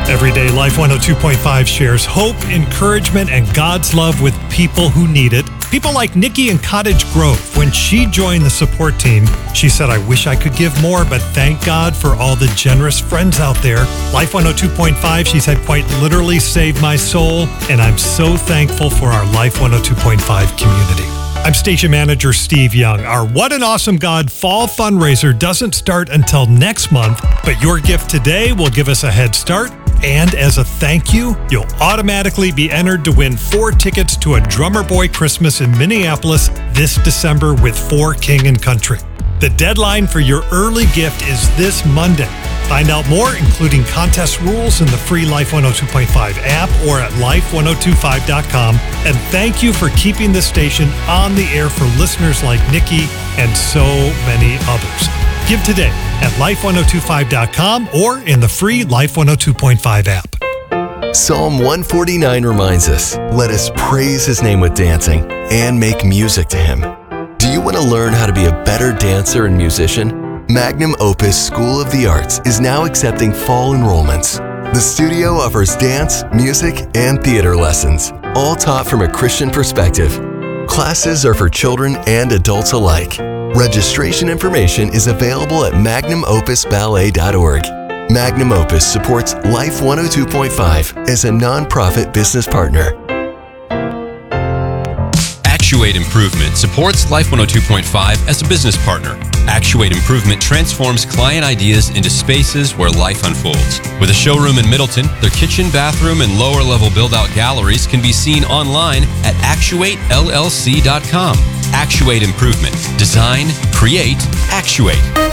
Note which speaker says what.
Speaker 1: Every day, Life 102.5 shares hope, encouragement, and God's love with people who need it. People like Nikki in Cottage Grove. When she joined the support team, she said, I wish I could give more, but thank God for all the generous friends out there. Life 102.5, she said, quite literally saved my soul, and I'm so thankful for our Life 102.5 community. I'm Station Manager Steve Young. Our What an Awesome God Fall fundraiser doesn't start until next month, but your gift today will give us a head start. And as a thank you, you'll automatically be entered to win 4 tickets to a Drummer Boy Christmas in Minneapolis this December with For King and Country. The deadline for your early gift is this Monday. Find out more, including contest rules in the free Life 102.5 app or at life1025.com. And thank you for keeping the station on the air for listeners like Nikki and so many others. Give today at life1025.com or in the free Life 102.5 app.
Speaker 2: Psalm 149 reminds us, let us praise His name with dancing and make music to Him. Do you want to learn how to be a better dancer and musician? Magnum Opus School of the Arts is now accepting fall enrollments. The studio offers dance, music, and theater lessons, all taught from a Christian perspective. Classes are for children and adults alike. Registration information is available at magnumopusballet.org. Magnum Opus supports Life 102.5 as a nonprofit business partner.
Speaker 3: Actuate Improvement supports Life 102.5 as a business partner. Actuate Improvement transforms client ideas into spaces where life unfolds. With a showroom in Middleton, their kitchen, bathroom, and lower-level build-out galleries can be seen online at actuatellc.com. Actuate Improvement. Design, create, actuate.